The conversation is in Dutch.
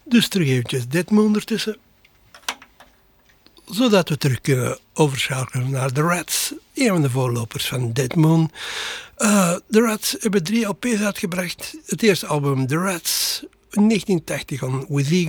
Dus terug eventjes Dead Moon ertussen. Zodat we terug kunnen overschakelen naar The Rats. Een van de voorlopers van Dead Moon. The Rats hebben 3 LP's uitgebracht. Het eerste album The Rats in 1980 on With